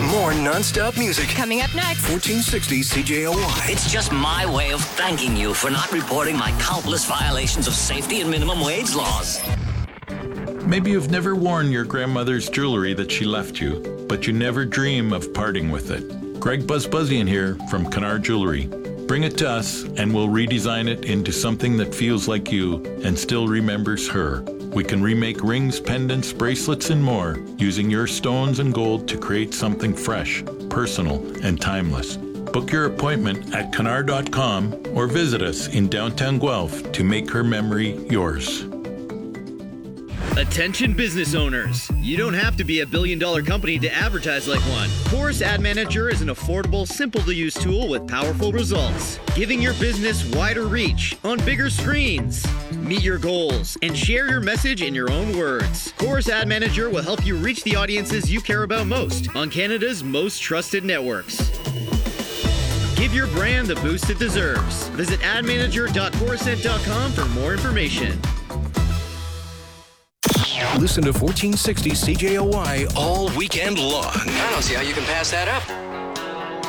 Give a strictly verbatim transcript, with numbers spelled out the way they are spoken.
More non-stop music. Coming up next. fourteen sixty C J O Y. It's just my way of thanking you for not reporting my countless violations of safety and minimum wage laws. Maybe you've never worn your grandmother's jewelry that she left you, but you never dream of parting with it. Greg Buzzbuzzian here from Kennard Jewelry. Bring it to us and we'll redesign it into something that feels like you and still remembers her. We can remake rings, pendants, bracelets, and more using your stones and gold to create something fresh, personal, and timeless. Book your appointment at kennard dot com or visit us in downtown Guelph to make her memory yours. Attention business owners. You don't have to be a billion dollar company to advertise like one. Chorus Ad Manager is an affordable, simple to use tool with powerful results, giving your business wider reach on bigger screens. Meet your goals and share your message in your own words. Chorus Ad Manager will help you reach the audiences you care about most on Canada's most trusted networks. Give your brand the boost it deserves. Visit ad manager dot corusent dot com for more information. Listen to fourteen sixty C J O Y all weekend long. I don't see how you can pass that up.